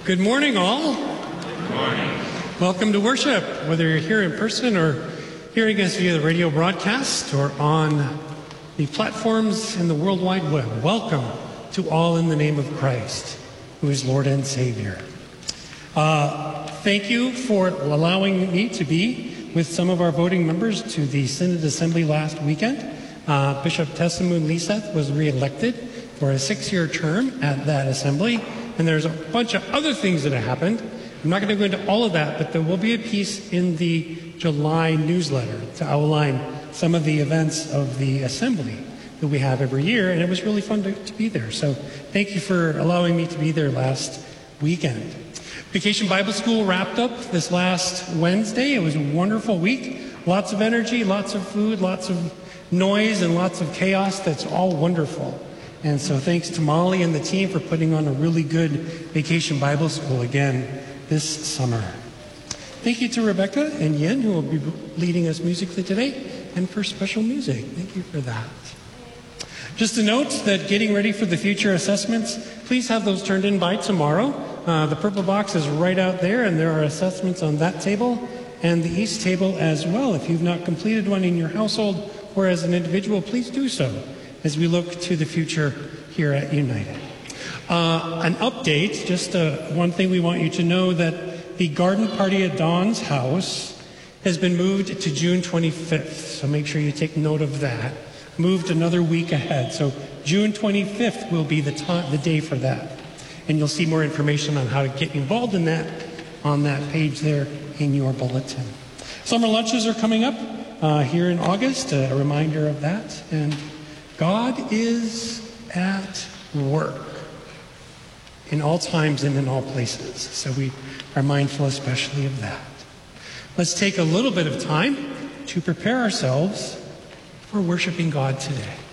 Good morning, all. Good morning. Welcome to worship, whether you're here in person or hearing us via the radio broadcast or on the platforms in the World Wide Web. Welcome to all in the name of Christ, who is Lord and Savior. Thank you for allowing me to be with some of our voting members to the Synod Assembly last weekend. Bishop Tessamune Liseth was re-elected for a 6-year term at that assembly. And there's a bunch of other things that have happened. I'm not going to go into all of that, but there will be a piece in the July newsletter to outline some of the events of the assembly that we have every year, and it was really fun to be there. So thank you for allowing me to be there last weekend. Vacation Bible School wrapped up this last Wednesday. It was a wonderful week. Lots of energy, lots of food, lots of noise, and lots of chaos. That's all wonderful. And so thanks to Molly and the team for putting on a really good Vacation Bible School again this summer. Thank you to Rebecca and Yin, who will be leading us musically today, and for special music. Thank you for that. Just a note that getting ready for the future assessments, please have those turned in by tomorrow. The purple box is right out there, and there are assessments on that table and the east table as well. If you've not completed one in your household or as an individual, please do so as we look to the future here at United. An update, just one thing we want you to know, that the garden party at Dawn's house has been moved to June 25th, so make sure you take note of that. Moved another week ahead, so June 25th will be the day for that. And you'll see more information on how to get involved in that on that page there in your bulletin. Summer lunches are coming up here in August, a reminder of that. And God is at work in all times and in all places. So we are mindful especially of that. Let's take a little bit of time to prepare ourselves for worshiping God today.